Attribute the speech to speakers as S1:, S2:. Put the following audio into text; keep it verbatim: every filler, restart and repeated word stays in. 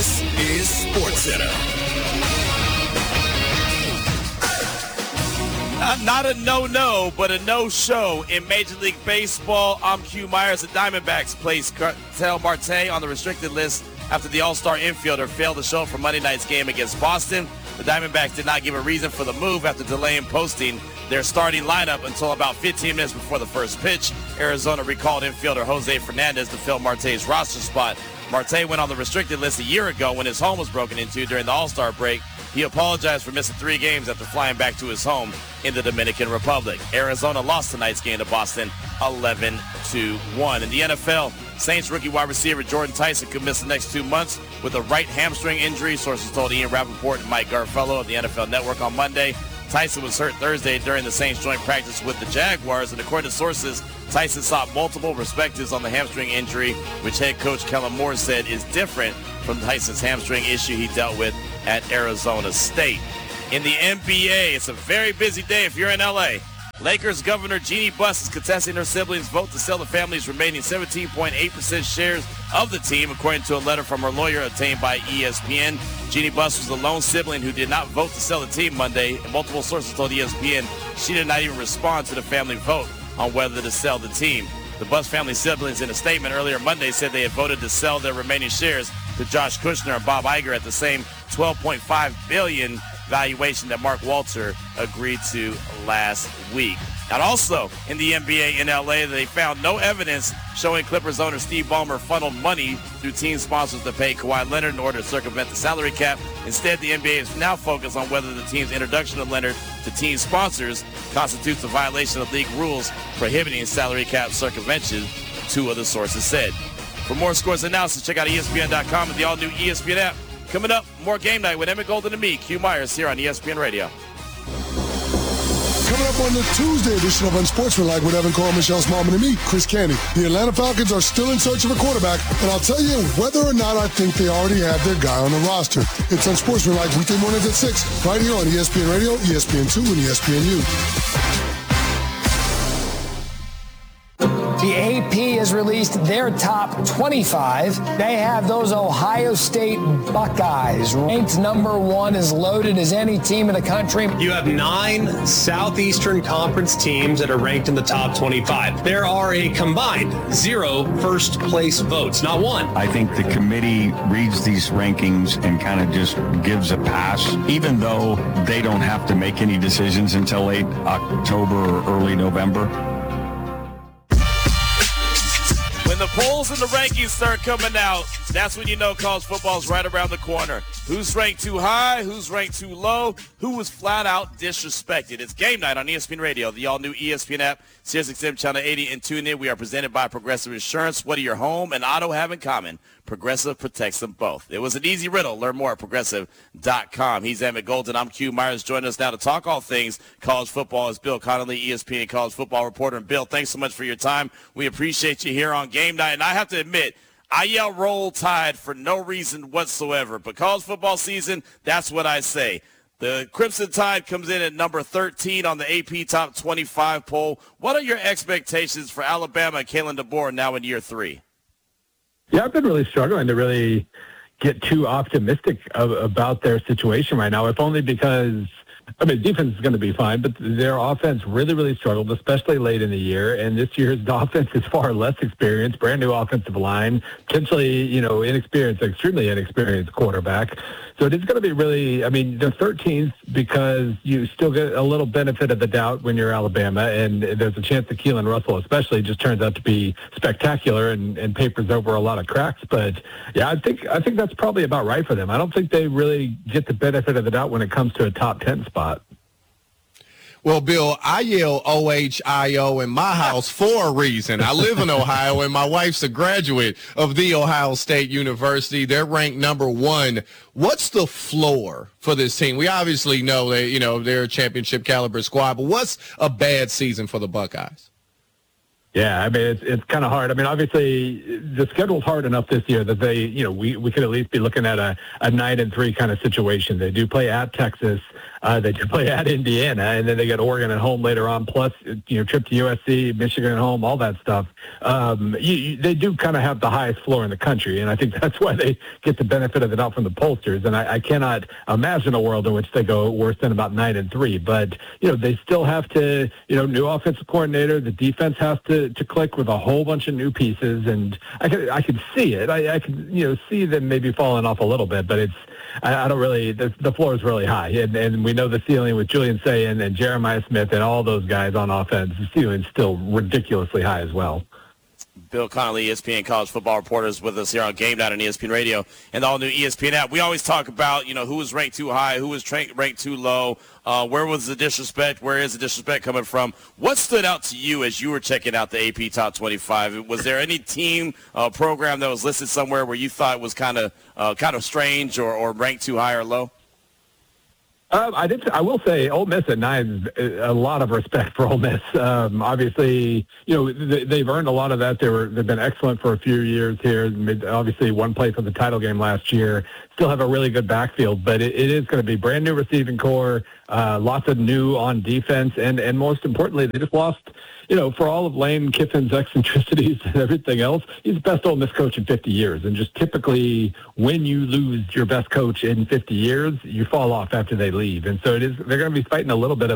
S1: This is SportsCenter. Uh, not a no-no, but a no-show in Major League Baseball. I'm Q Myers. The Diamondbacks placed Ketel Marte on the restricted list after the All-Star infielder failed to show up for Monday night's game against Boston. The Diamondbacks did not give a reason for the move after delaying posting their starting lineup until about fifteen minutes before the first pitch. Arizona recalled infielder Jose Fernandez to fill Marte's roster spot. Marte went on the restricted list a year ago when his home was broken into during the All-Star break. He apologized for missing three games after flying back to his home in the Dominican Republic. Arizona lost tonight's game to Boston eleven to one. In the N F L, Saints rookie wide receiver Jordan Tyson could miss the next two months with a right hamstring injury, sources told Ian Rappaport and Mike Garfello of the N F L Network on Monday. Tyson was hurt Thursday during the Saints joint practice with the Jaguars, and according to sources, Tyson sought multiple perspectives on the hamstring injury, which head coach Kellen Moore said is different from Tyson's hamstring issue he dealt with at Arizona State. In the N B A, it's a very busy day if you're in L A. Lakers Governor Jeannie Buss is contesting her siblings' vote to sell the family's remaining seventeen point eight percent shares of the team, according to a letter from her lawyer obtained by E S P N. Jeannie Buss was the lone sibling who did not vote to sell the team Monday, and multiple sources told E S P N she did not even respond to the family vote on whether to sell the team. The Buss family siblings, in a statement earlier Monday, said they had voted to sell their remaining shares to Josh Kushner and Bob Iger at the same twelve point five billion dollars valuation that Mark Walter agreed to last week. And also in the N B A in L A, they found no evidence showing Clippers owner Steve Ballmer funneled money through team sponsors to pay Kawhi Leonard in order to circumvent the salary cap. Instead, the N B A is now focused on whether the team's introduction of Leonard to team sponsors constitutes a violation of league rules prohibiting salary cap circumvention, two of the sources said. For more scores analysis, check out E S P N dot com and the all-new E S P N app. Coming up, more Game Night with Emmett Golden and me, Q Myers, here on E S P N Radio.
S2: Coming up on the Tuesday edition of Unsportsmanlike with Evan Cole, Michelle Smallman, and me, Chris Candy. The Atlanta Falcons are still in search of a quarterback, and I'll tell you whether or not I think they already have their guy on the roster. It's Unsportsmanlike weekday mornings at six, right here on E S P N Radio, E S P N two, and E S P N U.
S3: The A P has released their top twenty-five. They have those Ohio State Buckeyes ranked number one, as loaded as any team in the country.
S4: You have nine Southeastern Conference teams that are ranked in the top twenty-five. There are a combined zero first place votes, not one.
S5: I think the committee reads these rankings and kind of just gives a pass, even though they don't have to make any decisions until late October or early November.
S1: When the polls and the rankings start coming out, that's when you know college football is right around the corner. Who's ranked too high? Who's ranked too low? Who was flat out disrespected? It's Game Night on E S P N Radio, the all-new E S P N app, Sirius X M Channel eighty, and tune in. We are presented by Progressive Insurance. What do your home and auto have in common? Progressive protects them both. It was an easy riddle. Learn more at progressive dot com. He's Emmett Golden. I'm Q Myers. Joining us now to talk all things college football is Bill Connolly, E S P N college football reporter. And Bill, thanks so much for your time. We appreciate you here on Game Night. And I have to admit, I yell Roll Tide for no reason whatsoever. But college football season, that's what I say. The Crimson Tide comes in at number thirteen on the A P Top twenty-five poll. What are your expectations for Alabama and Kalen DeBoer now in year three?
S6: Yeah, I've been really struggling to really get too optimistic of, about their situation right now, if only because, I mean, defense is going to be fine, but their offense really, really struggled, especially late in the year. And this year's offense is far less experienced, brand new offensive line, potentially, you know, inexperienced, extremely inexperienced quarterback. So it is going to be really, I mean, they're thirteenth because you still get a little benefit of the doubt when you're Alabama, and there's a chance that Keelan Russell especially just turns out to be spectacular and, and papers over a lot of cracks. But yeah, I think I think that's probably about right for them. I don't think they really get the benefit of the doubt when it comes to a top ten spot.
S7: Well, Bill, I yell O H I O in my house for a reason. I live in Ohio, and my wife's a graduate of The Ohio State University. They're ranked number one. What's the floor for this team? We obviously know that, you know, they're a championship caliber squad, but what's a bad season for the Buckeyes?
S6: Yeah, I mean, it's it's kind of hard. I mean, obviously, the schedule's hard enough this year that they, you know, we, we could at least be looking at a, a nine and three kind of situation. They do play at Texas. Uh, they do play at Indiana, and then they get Oregon at home later on, plus, you know, trip to U S C, Michigan at home, all that stuff. Um, you, you, they do kind of have the highest floor in the country, and I think that's why they get the benefit of the doubt from the pollsters. And I, I cannot imagine a world in which they go worse than about nine and three. But, you know, they still have to, you know, new offensive coordinator, the defense has to, to click with a whole bunch of new pieces, and I could, I could see it. I, I could, you know, see them maybe falling off a little bit, but it's, I, I don't really, the, the floor is really high. And, and we know the ceiling with Julian Sayin and Jeremiah Smith and all those guys on offense, the ceiling is still ridiculously high as well.
S1: Bill Connolly, E S P N college football reporter, is with us here on Game Night on E S P N Radio and the all-new E S P N app. We always talk about, you know, who was ranked too high, who was tra- ranked too low, uh, where was the disrespect, where is the disrespect coming from. What stood out to you as you were checking out the A P Top twenty-five? Was there any team uh, program that was listed somewhere where you thought was kind of uh, kind of strange or, or ranked too high or low?
S6: Uh, I did. I will say, Ole Miss at nine is a lot of respect for Ole Miss. Um, obviously, you know they, they've earned a lot of that. They were they've been excellent for a few years here. Obviously, one play for the title game last year. Still have a really good backfield, but it, it is going to be brand new receiving core. Uh, lots of new on defense, and and most importantly, they just lost. You know, for all of Lane Kiffin's eccentricities and everything else, he's the best Ole Miss coach in fifty years. And just typically, when you lose your best coach in fifty years, you fall off after they leave. And so it is. They're going to be fighting a little bit of